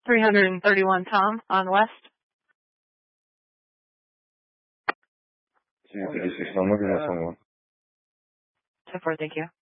331 Tom on West. 236 on, looking at someone. 10-4, thank you.